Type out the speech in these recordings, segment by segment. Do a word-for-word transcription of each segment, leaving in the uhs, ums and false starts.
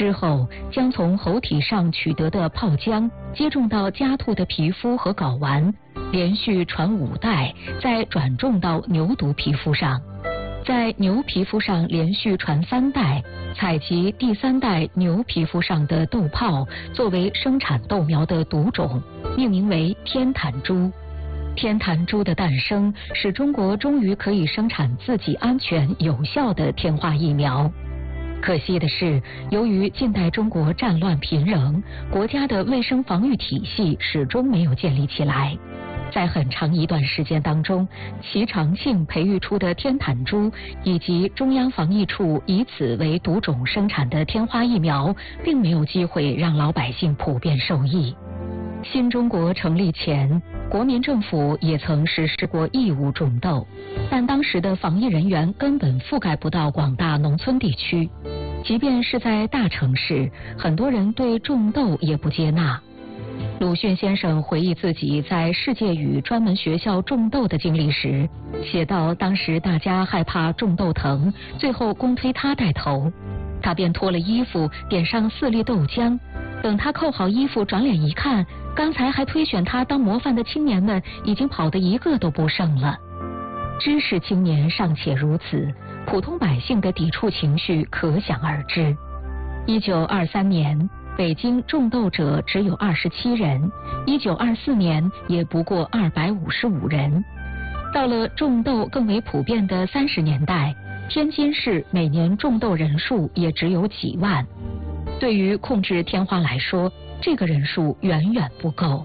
之后，将从猴体上取得的泡浆接种到家兔的皮肤和睾丸，连续传五代，再转种到牛犊皮肤上，在牛皮肤上连续传三代，采集第三代牛皮肤上的豆泡作为生产豆苗的毒种，命名为天坛猪。天坛猪的诞生，使中国终于可以生产自己安全有效的天花疫苗。可惜的是，由于近代中国战乱频仍，国家的卫生防御体系始终没有建立起来。在很长一段时间当中，齐长庆培育出的天坛猪以及中央防疫处以此为毒种生产的天花疫苗，并没有机会让老百姓普遍受益。新中国成立前，国民政府也曾实施过义务种豆，但当时的防疫人员根本覆盖不到广大农村地区，即便是在大城市，很多人对种豆也不接纳。鲁迅先生回忆自己在世界语专门学校种豆的经历时，写道当时大家害怕种豆疼，最后公推他带头，他便脱了衣服，点上四粒豆浆，等他扣好衣服，转脸一看，刚才还推选他当模范的青年们已经跑得一个都不剩了。知识青年尚且如此，普通百姓的抵触情绪可想而知。一九二三年，北京种豆者只有二十七人，一九二四年也不过二百五十五人。到了种豆更为普遍的三十年代，天津市每年种豆人数也只有几万。对于控制天花来说，这个人数远远不够。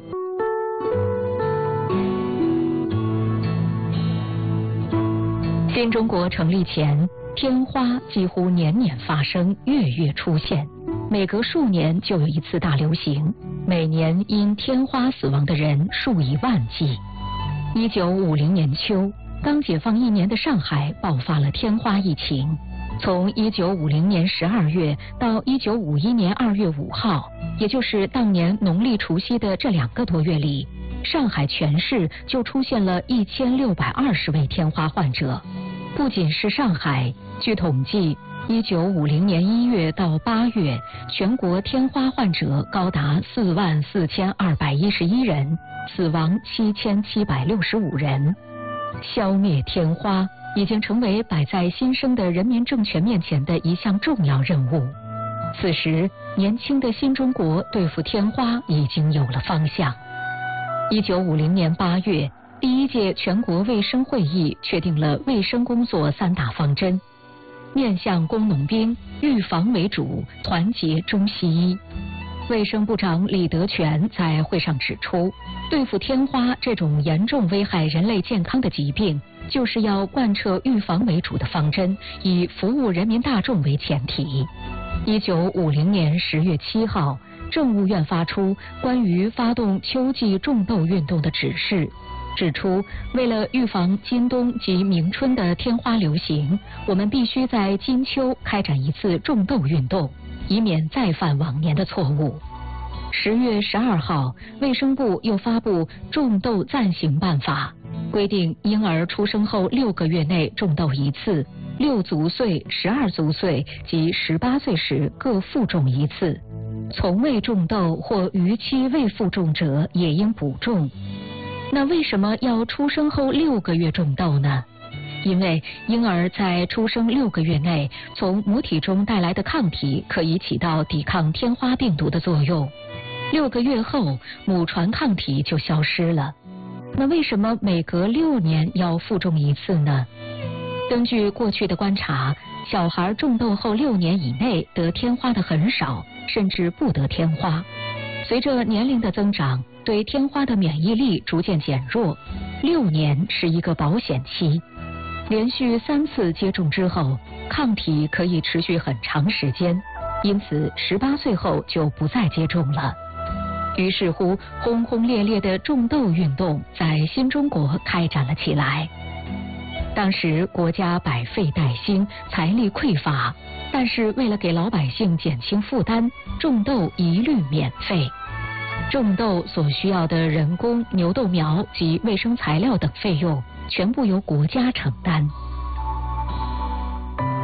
新中国成立前，天花几乎年年发生，月月出现，每隔数年就有一次大流行，每年因天花死亡的人数以万计。一九五零年秋，刚解放一年的上海爆发了天花疫情。从一九五零年十二月到一九五一年二月五号，也就是当年农历除夕的这两个多月里，上海全市就出现了一千六百二十位天花患者。不仅是上海，据统计，一九五零年一月到八月，全国天花患者高达四万四千二百一十一人，死亡七千七百六十五人。消灭天花已经成为摆在新生的人民政权面前的一项重要任务。此时，年轻的新中国对付天花已经有了方向。一九五零年八月，第一届全国卫生会议确定了卫生工作三大方针：面向工农兵，预防为主，团结中西医。卫生部长李德全在会上指出，对付天花这种严重危害人类健康的疾病，就是要贯彻预防为主的方针，以服务人民大众为前提。一九五零年十月七号，政务院发出关于发动秋季种豆运动的指示，指出，为了预防今冬及明春的天花流行，我们必须在今秋开展一次种豆运动，以免再犯往年的错误。十月十二号，卫生部又发布种豆暂行办法，规定婴儿出生后六个月内种豆一次，六足岁、十二足岁及十八岁时各复种一次。从未种豆或逾期未复种者也应补种。那为什么要出生后六个月种豆呢？因为婴儿在出生六个月内，从母体中带来的抗体可以起到抵抗天花病毒的作用。六个月后，母传抗体就消失了。那为什么每隔六年要复种一次呢？根据过去的观察，小孩种豆后六年以内得天花的很少，甚至不得天花。随着年龄的增长，对天花的免疫力逐渐减弱，六年是一个保险期。连续三次接种之后，抗体可以持续很长时间，因此十八岁后就不再接种了。于是乎，轰轰烈烈的种豆运动在新中国开展了起来。当时国家百废待兴，财力匮乏，但是为了给老百姓减轻负担，种豆一律免费。种豆所需要的人工、牛豆苗及卫生材料等费用，全部由国家承担。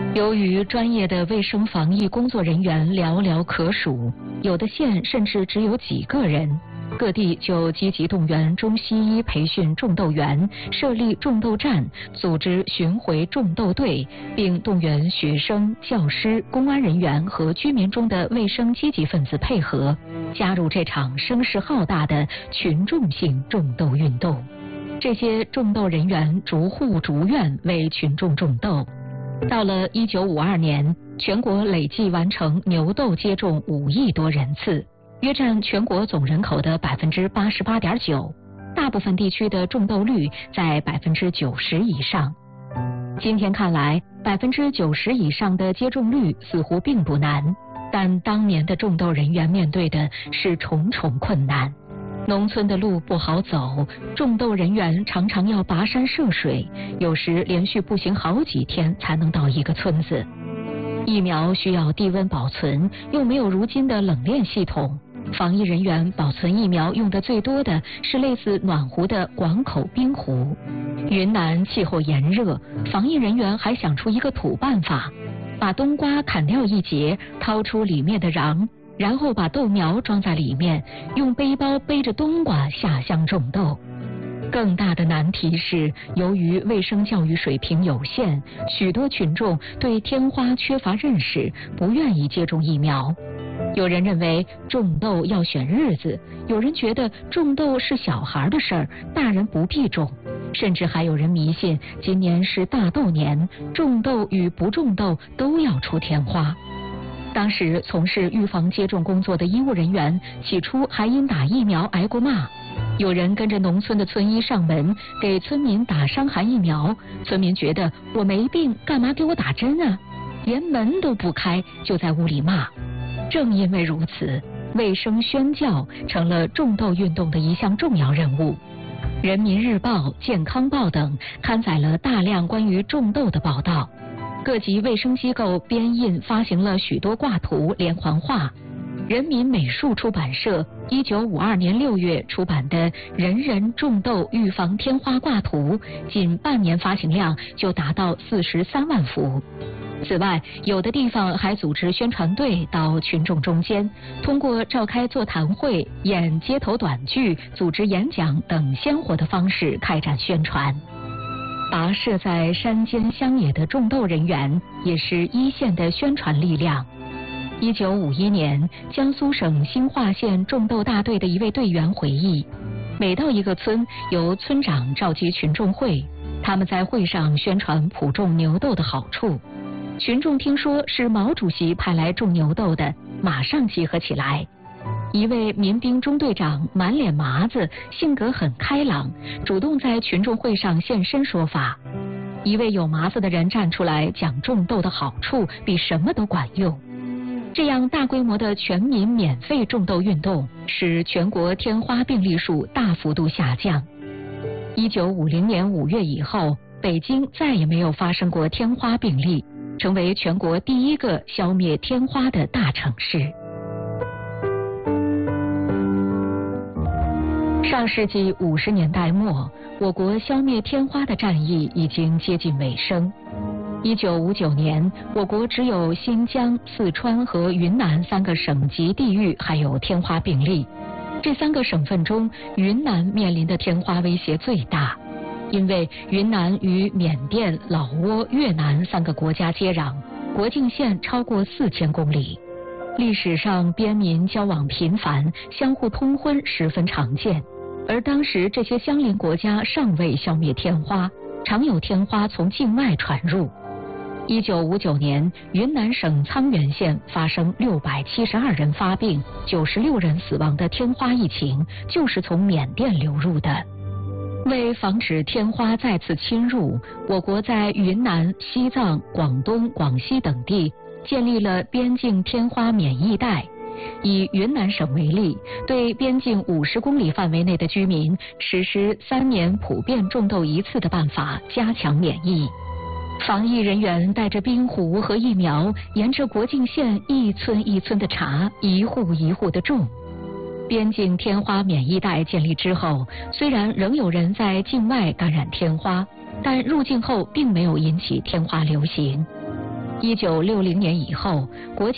由于专业的卫生防疫工作人员寥寥可数，有的县甚至只有几个人，各地就积极动员中西医培训种痘员，设立种痘站，组织巡回种痘队，并动员学生、教师、公安人员和居民中的卫生积极分子配合，加入这场声势浩大的群众性种痘运动。这些种痘人员逐户逐院为群众种痘。到了一九五二年，全国累计完成牛痘接种五亿多人次，约占全国总人口的百分之八十八点九，大部分地区的种痘率在百分之九十以上。今天看来，百分之九十以上的接种率似乎并不难，但当年的种痘人员面对的是重重困难。农村的路不好走，种痘人员常常要跋山涉水，有时连续步行好几天才能到一个村子。疫苗需要低温保存，又没有如今的冷链系统，防疫人员保存疫苗用的最多的是类似暖壶的广口冰壶。云南气候炎热，防疫人员还想出一个土办法，把冬瓜砍掉一截，掏出里面的瓤，然后把豆苗装在里面，用背包背着冬瓜下乡种豆。更大的难题是，由于卫生教育水平有限，许多群众对天花缺乏认识，不愿意接种疫苗。有人认为种痘要选日子，有人觉得种痘是小孩的事儿，大人不必种，甚至还有人迷信今年是大豆年，种痘与不种痘都要出天花。当时从事预防接种工作的医务人员起初还因打疫苗挨过骂，有人跟着农村的村医上门给村民打伤寒疫苗，村民觉得我没病，干嘛给我打针啊？连门都不开，就在屋里骂。正因为如此，卫生宣教成了种痘运动的一项重要任务。人民日报、健康报等刊载了大量关于种痘的报道。各级卫生机构编印发行了许多挂图、连环画。人民美术出版社一九五二年六月出版的《人人种痘预防天花挂图》，仅半年发行量就达到四十三万幅。此外，有的地方还组织宣传队到群众中间，通过召开座谈会、演街头短剧、组织演讲等鲜活的方式开展宣传。跋涉在山间乡野的种痘人员也是一线的宣传力量。一九五一年，江苏省兴化县种痘大队的一位队员回忆，每到一个村，由村长召集群众会，他们在会上宣传普种牛痘的好处。群众听说是毛主席派来种牛痘的，马上集合起来。一位民兵中队长满脸麻子，性格很开朗，主动在群众会上现身说法。一位有麻子的人站出来讲种痘的好处比什么都管用。这样大规模的全民免费种痘运动，使全国天花病例数大幅度下降。一九五零年五月以后，北京再也没有发生过天花病例，成为全国第一个消灭天花的大城市。上世纪五十年代末，我国消灭天花的战役已经接近尾声。一九五九年，我国只有新疆、四川和云南三个省级地域还有天花病例。这三个省份中，云南面临的天花威胁最大，因为云南与缅甸、老挝、越南三个国家接壤，国境线超过四千公里。历史上边民交往频繁，相互通婚十分常见。而当时这些相邻国家尚未消灭天花，常有天花从境外传入。一九五九年，云南省沧源县发生六百七十二人发病、九十六人死亡的天花疫情，就是从缅甸流入的。为防止天花再次侵入，我国在云南、西藏、广东、广西等地建立了边境天花免疫带。以云南省为例，对边境五十公里范围内的居民实施三年普遍种痘一次的办法，加强免疫。防疫人员带着冰壶和疫苗，沿着国境线一村一村的查，一户一户的种。边境天花免疫带建立之后，虽然仍有人在境外感染天花，但入境后并没有引起天花流行。 一九六零年以后，国际